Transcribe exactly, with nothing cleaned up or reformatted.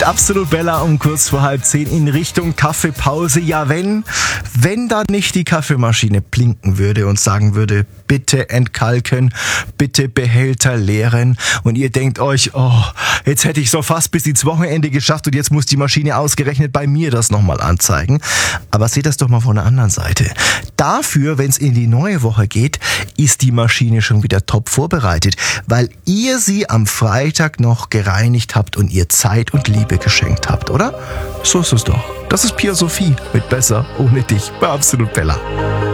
Mit Absolut Bella um kurz vor halb zehn in Richtung Kaffeepause. Ja, wenn, wenn da nicht die Kaffeemaschine blinken würde und sagen würde, bitte entkalken, bitte Behälter leeren und ihr denkt euch, oh, jetzt hätte ich so fast bis ins Wochenende geschafft und jetzt muss die Maschine ausgerechnet bei mir das nochmal anzeigen. Aber seht das doch mal von der anderen Seite. Dafür, wenn es in die neue Woche geht, ist die Maschine schon wieder top vorbereitet, weil ihr sie am Freitag noch gereinigt habt und ihr Zeit und Liebe geschenkt habt, oder? So ist es doch. Das ist Pia Sophie mit Besser ohne dich bei Absolut Bella.